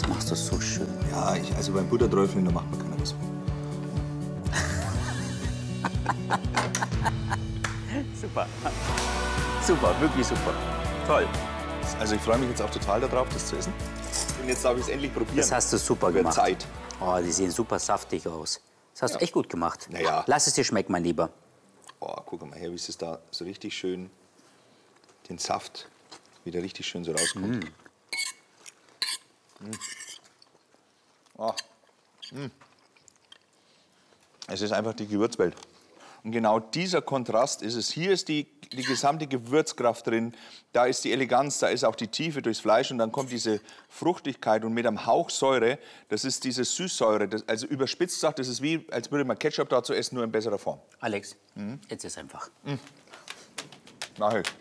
das machst du so schön. Ja, also beim Butterträufeln, da macht man keiner was. Super. Super, wirklich super. Toll. Also ich freue mich jetzt auch total darauf, das zu essen. Und jetzt darf ich es endlich probieren. Das hast du super Wird gemacht. Zeit. Oh, die sehen super saftig aus. Das hast du echt gut gemacht. Naja. Lass es dir schmecken, mein Lieber. Oh, guck mal her, wie es da so richtig schön, den Saft wieder richtig schön so rauskommt. Oh. Es ist einfach die Gewürzwelt. Und genau dieser Kontrast ist es. Hier ist die gesamte Gewürzkraft drin, da ist die Eleganz, da ist auch die Tiefe durchs Fleisch und dann kommt diese Fruchtigkeit und mit einem Hauch Säure, das ist diese Süßsäure. Also überspitzt gesagt, das ist wie, als würde man Ketchup dazu essen, nur in besserer Form. Alex, jetzt ist einfach. Mach ich.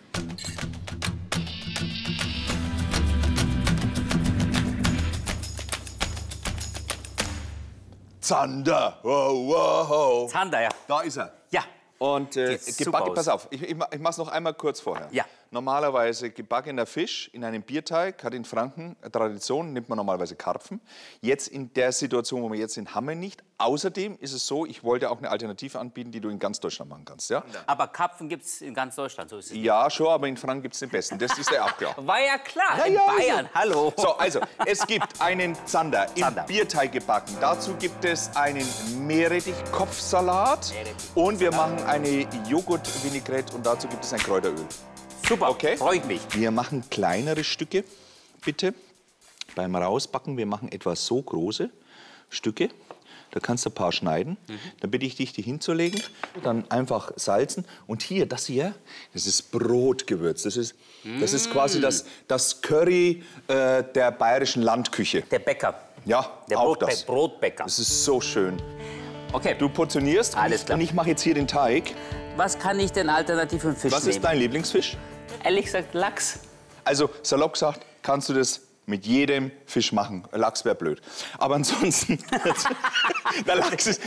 Zander! Wow, wow. Zander, ja. Da ist er. Ja. Und Sieht super gebacken, aus. pass auf, ich mach's noch einmal kurz vorher. Ja. Normalerweise gebackener Fisch in einem Bierteig hat in Franken eine Tradition, nimmt man normalerweise Karpfen. Jetzt in der Situation, wo wir jetzt sind, haben wir nicht. Außerdem ist es so, ich wollte auch eine Alternative anbieten, die du in ganz Deutschland machen kannst. Ja, Aber Karpfen gibt es in ganz Deutschland, so ist es. ja schon, aber in Franken gibt es den besten. Das ist ja auch klar. War ja klar, Ja, in ja, Bayern, hallo. So, also, es gibt einen Zander im Zander. Bierteig gebacken. Dazu gibt es einen Meerrettich-Kopfsalat. Meerrettich. Und wir machen eine Joghurt-Vinaigrette und dazu gibt es ein Kräuteröl. Super, Okay. freut mich. Wir machen kleinere Stücke, bitte, beim Rausbacken. Wir machen etwa so große Stücke. Da kannst du ein paar schneiden. Dann bitte ich dich, die hinzulegen. Dann einfach salzen. Und hier, das ist Brotgewürz. Das ist quasi das Curry der bayerischen Landküche. Der Bäcker, Ja, der auch das. Brotbäcker. Das ist so schön. Okay, Du portionierst Alles klar. und ich mache jetzt hier den Teig. was kann ich denn alternativ für einen Fisch Was nehmen? ist dein Lieblingsfisch? Ehrlich gesagt, Lachs. Also, salopp gesagt, kannst du das mit jedem Fisch machen. Lachs wäre blöd. Aber ansonsten, der Lachs ist,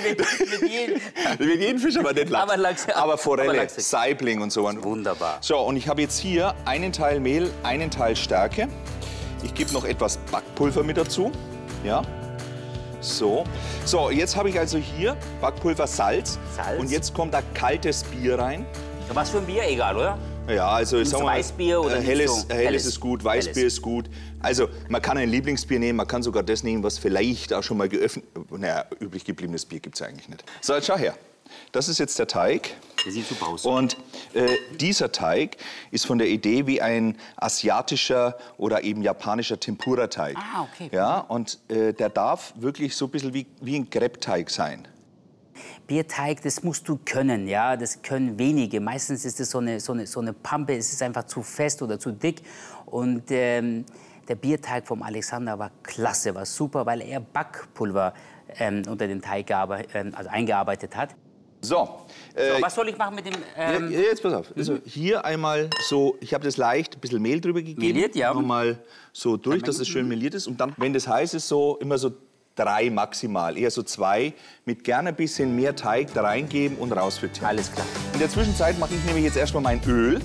mit jedem Fisch, aber nicht Lachs. Aber Lachs, ja. Aber Forelle, Aber Lachs ist- Saibling und so. Wunderbar. So, und ich habe jetzt hier einen Teil Mehl, einen Teil Stärke. Ich gebe noch etwas Backpulver mit dazu. Ja. So. So, jetzt habe ich also hier Backpulver, Salz. Salz. Und jetzt kommt da kaltes Bier rein. Was für ein Bier, egal, oder? Ja, also ich Nimmst sag du mal, Weißbier oder helles, nimmst du helles helles? ist gut, Weißbier Helles. ist gut. Also man kann ein Lieblingsbier nehmen, man kann sogar das nehmen, was vielleicht auch schon mal geöffnet. Naja, übrig gebliebenes Bier gibt es ja eigentlich nicht. So, jetzt schau her. Das ist jetzt der Teig. Der sieht super aus. Und dieser Teig ist von der Idee wie ein asiatischer oder eben japanischer Tempura-Teig. Ah, okay. Ja, und der darf wirklich so ein bisschen wie ein Crepe-Teig sein. Bierteig, das musst du können, ja, das können wenige. Meistens ist es so eine Pampe, es ist einfach zu fest oder zu dick. Und der Bierteig vom Alexander war klasse, war super, weil er Backpulver unter den Teig eingearbeitet hat. So, So, was soll ich machen mit dem... jetzt pass auf. Also hier einmal so, ich habe das leicht ein bisschen Mehl drüber gegeben. Meliert, ja. Nochmal so durch, dass es schön meliert ist. Und dann, wenn das heiß ist, so immer so 3 maximal, eher so 2, mit gerne ein bisschen mehr Teig da reingeben und rausfrittieren. Alles klar. In der Zwischenzeit mache ich nämlich jetzt erstmal mein Öl.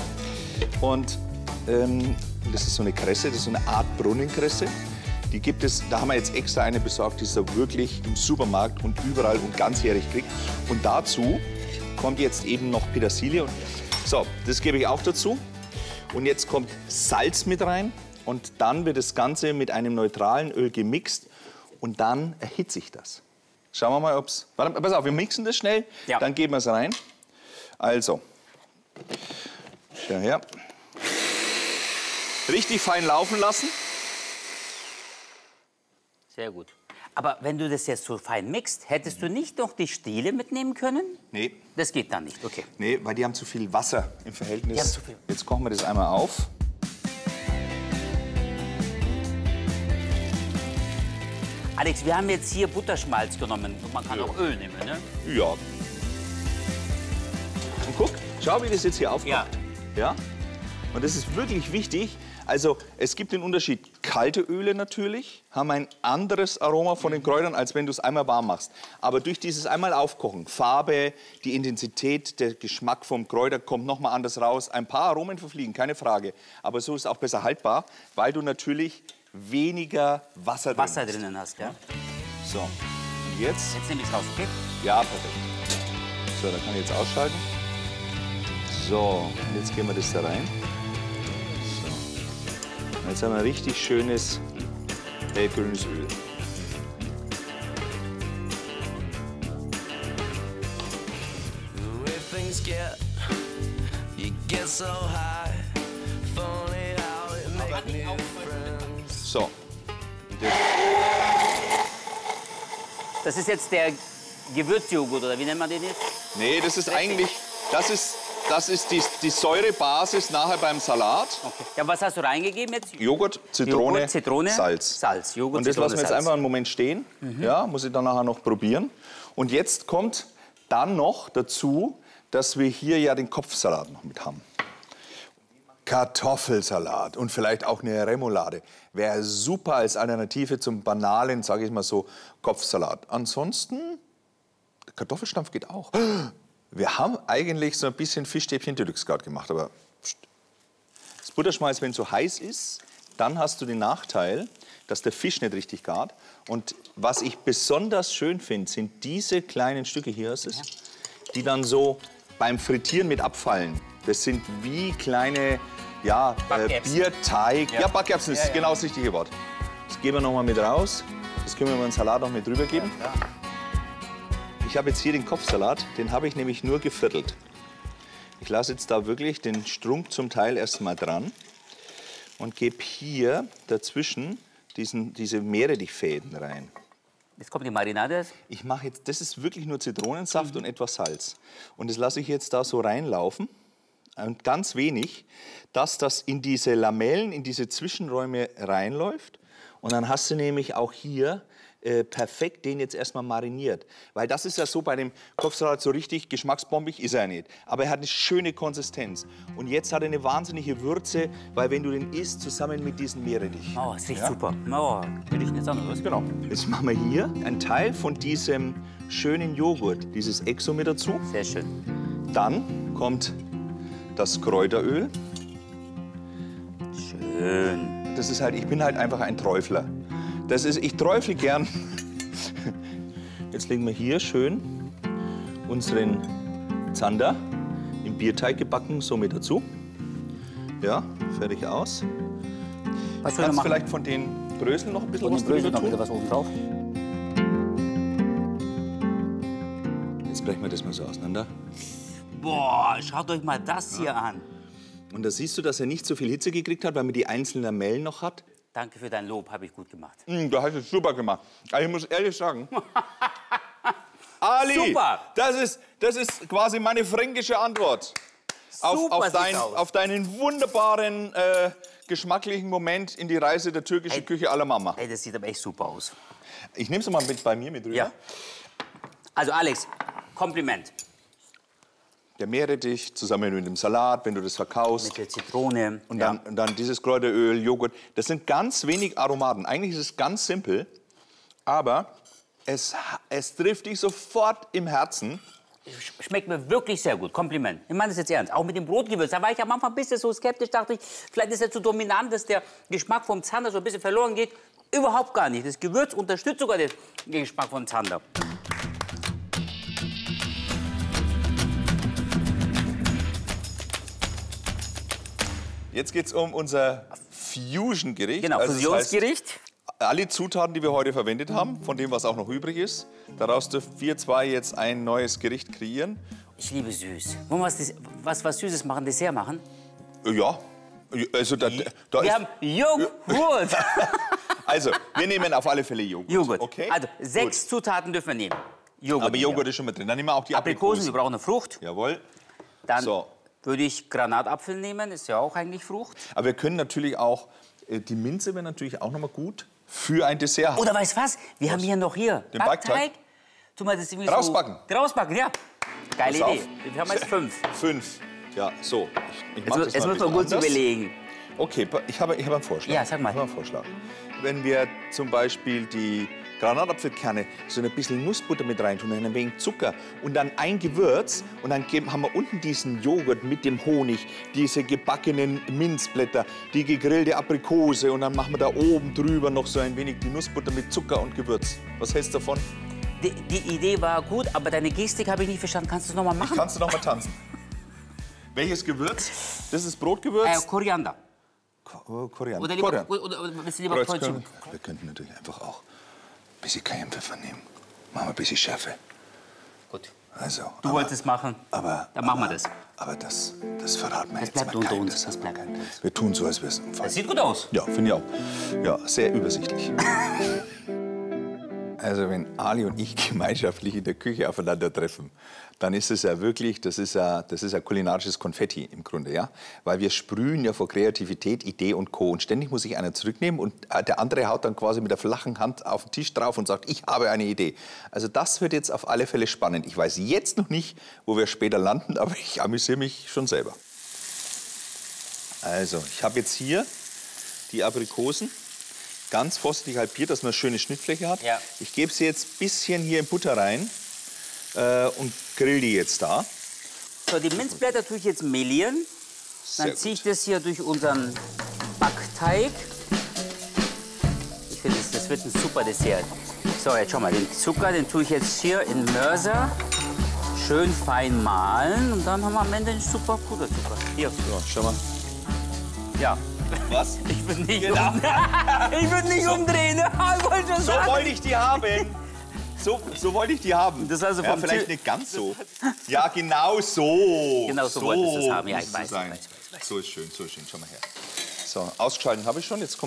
Und das ist so eine Kresse, das ist so eine Art Brunnenkresse. Die gibt es, da haben wir jetzt extra eine besorgt, die es da wirklich im Supermarkt und überall und ganzjährig kriegt. Und dazu kommt jetzt eben noch Petersilie. So, das gebe ich auch dazu. Und jetzt kommt Salz mit rein. Und dann wird das Ganze mit einem neutralen Öl gemixt. Und dann erhitze ich das. Schauen wir mal, ob es... Warte, pass auf, wir mixen das schnell. Ja. Dann geben wir es rein. Also, schau her. Richtig fein laufen lassen. Sehr gut. Aber wenn du das jetzt so fein mixt, hättest du nicht noch die Stiele mitnehmen können? Nee. Das geht dann nicht, okay. Nee, weil die haben zu viel Wasser im Verhältnis. Die haben zu viel. Jetzt kochen wir das einmal auf. Alex, wir haben jetzt hier Butterschmalz genommen. Man kann auch Öl nehmen, ne? Ja. Und guck, schau, wie das jetzt hier aufkocht. Ja. Und das ist wirklich wichtig. Also es gibt den Unterschied, kalte Öle natürlich haben ein anderes Aroma von den Kräutern, als wenn du es einmal warm machst. Aber durch dieses einmal aufkochen, Farbe, die Intensität, der Geschmack vom Kräuter kommt noch mal anders raus. Ein paar Aromen verfliegen, keine Frage. Aber so ist es auch besser haltbar, weil du natürlich weniger Wasser drin drinnen hast. Ja? So, und jetzt? Jetzt nehme ich es raus, okay? Ja, perfekt. So, dann kann ich jetzt ausschalten. So, und jetzt geben wir das da rein. So. Und jetzt haben wir ein richtig schönes hellgrünes Öl. So. Das ist jetzt der Gewürzjoghurt, oder wie nennt man den jetzt? Nee, das ist eigentlich, das ist die Säurebasis nachher beim Salat. Okay. Ja, was hast du reingegeben jetzt? Joghurt, Zitrone, Salz. Joghurt, und das Zitrone, lassen wir jetzt Salz. einfach einen Moment stehen. Ja, muss ich dann nachher noch probieren. Und jetzt kommt dann noch dazu, dass wir hier ja den Kopfsalat noch mit haben. Kartoffelsalat und vielleicht auch eine Remoulade wäre super als Alternative zum banalen, sage ich mal so, Kopfsalat. Ansonsten, Kartoffelstampf geht auch. Wir haben eigentlich so ein bisschen Fischstäbchen Deluxe gerade gemacht, aber das Butterschmalz, wenn es so heiß ist, dann hast du den Nachteil, dass der Fisch nicht richtig gart. Und was ich besonders schön finde, sind diese kleinen Stücke hier, ist es, die dann so beim Frittieren mit abfallen. Das sind wie kleine Bierteig. Ja, Backerbsen ist genau das richtige Wort. Das geben wir noch mal mit raus. Das können wir mal in den Salat noch mit drüber geben. Ja, ich habe jetzt hier den Kopfsalat, den habe ich nämlich nur geviertelt. Ich lasse jetzt da wirklich den Strunk zum Teil erst mal dran und gebe hier dazwischen diese Meerrettichfäden rein. Jetzt kommt die Marinade. Ich mache jetzt, das ist wirklich nur Zitronensaft und etwas Salz. Und das lasse ich jetzt da so reinlaufen. Und ganz wenig, dass das in diese Lamellen, in diese Zwischenräume reinläuft. Und dann hast du nämlich auch hier perfekt den jetzt erstmal mariniert. Weil das ist ja so bei dem Kopfsalat so richtig geschmacksbombig ist er nicht. Aber er hat eine schöne Konsistenz. Und jetzt hat er eine wahnsinnige Würze, weil wenn du den isst, zusammen mit diesen Meerrettich. Oh, das riecht super. Oh, will ich nicht sagen, was? Genau. Jetzt machen wir hier einen Teil von diesem schönen Joghurt, dieses Exo mit dazu. Sehr schön. Dann kommt das Kräuteröl. Schön. Das ist halt, ich bin halt einfach ein Träufler. Ich träufle gern. Jetzt legen wir hier schön unseren Zander im Bierteig gebacken, so mit dazu. Ja, fertig aus. Was Kannst du vielleicht von den Bröseln noch ein bisschen was drüber tun? Was oben drauf. Jetzt brechen wir das mal so auseinander. Boah, schaut euch mal das hier an. Und da siehst du, dass er nicht so viel Hitze gekriegt hat, weil man die einzelnen Lamellen noch hat. Danke für dein Lob, habe ich gut gemacht. Du hast es super gemacht. Aber ich muss ehrlich sagen, Ali, super. Das ist quasi meine fränkische Antwort auf deinen wunderbaren geschmacklichen Moment in die Reise der türkischen Küche à la Mama. Ey, das sieht aber echt super aus. Ich nehme es mal mit bei mir mit rüber. Ja. Also Alex, Kompliment. Der Meerrettich zusammen mit dem Salat, wenn du das verkaufst. Mit der Zitrone. Und dann dieses Kräuteröl, Joghurt. Das sind ganz wenig Aromaten. Eigentlich ist es ganz simpel, aber es trifft dich sofort im Herzen. Schmeckt mir wirklich sehr gut. Kompliment. Ich meine das jetzt ernst. Auch mit dem Brotgewürz. Da war ich am Anfang ein bisschen so skeptisch. Dachte ich, vielleicht ist er zu dominant, dass der Geschmack vom Zander so ein bisschen verloren geht. Überhaupt gar nicht. Das Gewürz unterstützt sogar den Geschmack von Zander. Jetzt geht es um unser Fusion-Gericht. Genau, also Fusionsgericht. Das heißt, alle Zutaten, die wir heute verwendet haben, von dem, was auch noch übrig ist, daraus dürfen wir zwei jetzt ein neues Gericht kreieren. Ich liebe süß. Wollen wir was Süßes machen, Dessert machen? Ja, also wir haben Joghurt. Also, wir nehmen auf alle Fälle Joghurt. Joghurt. Okay? Also, 6 Zutaten dürfen wir nehmen. Joghurt. Aber Joghurt ist schon mit drin. Dann nehmen wir auch die Aprikosen, wir brauchen eine Frucht. Jawohl. Dann würde ich Granatapfel nehmen, ist ja auch eigentlich Frucht. Aber wir können natürlich auch, die Minze wäre natürlich auch noch mal gut für ein Dessert. Oder weißt du was? Wir haben hier noch den Backteig. Tu mal das irgendwie rausbacken. So rausbacken, ja. Geile Idee. Wir haben jetzt 5. 5. Ja, so. Jetzt muss man gut überlegen. Okay, ich habe einen Vorschlag. Ja, sag mal. Ich habe einen Vorschlag. Wenn wir zum Beispiel die Granatapfelkerne, so ein bisschen Nussbutter mit rein tun, ein wenig Zucker und dann ein Gewürz. Und dann haben wir unten diesen Joghurt mit dem Honig, diese gebackenen Minzblätter, die gegrillte Aprikose. Und dann machen wir da oben drüber noch so ein wenig die Nussbutter mit Zucker und Gewürz. Was hältst du davon? Die Idee war gut, aber deine Gestik habe ich nicht verstanden. Kannst du es noch mal machen? Kannst du noch mal tanzen? Welches Gewürz? Das ist Brotgewürz? Koriander. Koriander. Oder willst du lieber Kreuzchen? Wir könnten natürlich einfach auch ein bisschen Cayennepfeffer nehmen. Machen wir ein bisschen Schärfe. Gut. Also, Du wolltest es machen, dann machen wir das. Aber das verraten wir Das jetzt bleibt mal unter keinem. uns. Das bleibt unter uns. Wir tun so, als wäre es ein Fall. Das sieht gut aus. Ja, finde ich auch. Ja, sehr übersichtlich. Also wenn Ali und ich gemeinschaftlich in der Küche aufeinandertreffen, dann ist es ja wirklich, das ist ja kulinarisches Konfetti im Grunde, ja? Weil wir sprühen ja vor Kreativität, Idee und Co. Und ständig muss sich einer zurücknehmen und der andere haut dann quasi mit der flachen Hand auf den Tisch drauf und sagt, ich habe eine Idee. Also das wird jetzt auf alle Fälle spannend. Ich weiß jetzt noch nicht, wo wir später landen, aber ich amüsiere mich schon selber. Also, ich habe jetzt hier die Aprikosen. Ganz vorsichtig halbiert, dass man eine schöne Schnittfläche hat. Ja. Ich gebe sie jetzt ein bisschen hier in Butter rein und grill die jetzt da. So, die Minzblätter tue ich jetzt mehlieren. Dann ziehe ich das hier durch unseren Backteig. Ich finde, das wird ein super Dessert. So, jetzt schau mal, den Zucker, den tue ich jetzt hier in Mörser. Schön fein mahlen und dann haben wir am Ende einen super Puderzucker. Hier. So, schau mal. Ja. Was? Ich würde nicht, ich würd nicht umdrehen. Ich wollte schon So sagen. wollte ich die haben. So wollte ich die haben. Das also ja, vom vielleicht nicht ganz so. Ja, genau so. Genau so wolltest du es haben. Ja, muss ich weiß, sein. ich weiß. So ist schön, so ist schön. Schau mal her. So, ausgeschaltet habe ich schon. Jetzt kommt